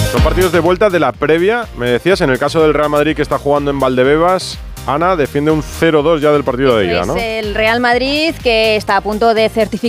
Son partidos de vuelta de la previa, me decías, en el caso del Real Madrid que está jugando en Valdebebas. Ana defiende un 0-2 ya del partido de ida, ¿no? Es el Real Madrid que está a punto de certificar